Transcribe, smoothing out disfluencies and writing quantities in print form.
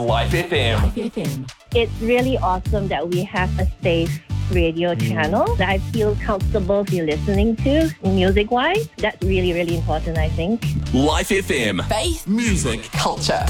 Life FM. It's really awesome that we have a safe radio channel that I feel comfortable to listening to music-wise. That's really, really important, I think. Life FM. Faith, Music. culture.